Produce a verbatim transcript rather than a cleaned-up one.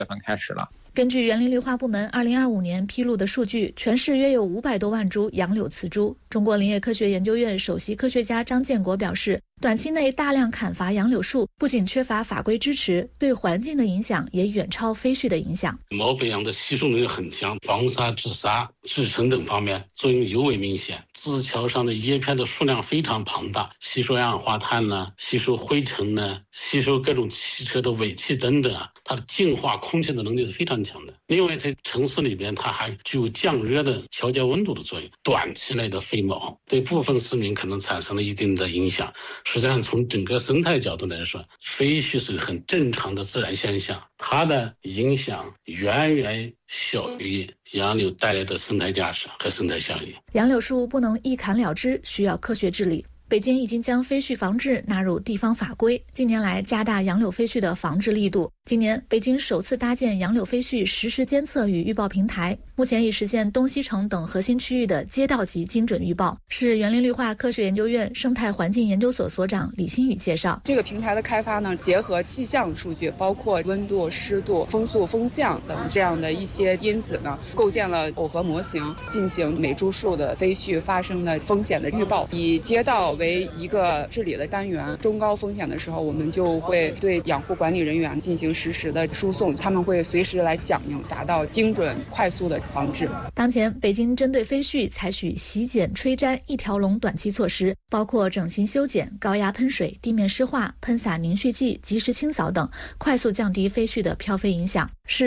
月份开始了。 根据园林绿化部门二零二五年披露的数据，全市约有五百多万株杨柳雌株。中国林业科学研究院首席科学家张建国表示，短期内大量砍伐杨柳树，不仅缺乏法规支持，对环境的影响也远超飞絮的影响。 毛背杨的吸收能力很强，防沙、治沙、制尘等方面作用尤为明显。枝条上的叶片的数量非常庞大，吸收二氧化碳呢，吸收灰尘呢，吸收各种汽车的尾气等等啊，它的净化空气的能力是非常强的。另外，在城市里边，它还具有降热的、调节温度的作用。短期内的飞毛对部分市民可能产生了一定的影响。实际上，从整个生态角度来说，飞絮是很正常的自然现象，它的影响远远小于杨柳带来的生态价值和生态效益。 杨柳树不能一砍了之，需要科学治理。北京已经将飞絮防治纳入地方法规，近年来加大杨柳飞絮的防治力度。今年，北京首次搭建杨柳飞絮实时监测与预报平台，目前已实现东西城等核心区域的街道级精准预报。市园林绿化科学研究院生态环境研究所所长李新宇介绍， 这个平台的开发呢，结合气象数据，包括温度、湿度、风速、风向等这样的一些因子呢，构建了耦合模型，进行每株树的飞絮发生的风险的预报，以街道为一个治理的单元，中高风险的时候，我们就会对养护管理人员进行实时的输送，他们会随时来响应，达到精准快速的防治。 当前，北京针对飞絮采取洗剪吹粘一条龙短期措施，包括整形修剪、高压喷水、地面湿化、喷洒凝絮剂、及时清扫等，快速降低飞絮的飘飞影响。是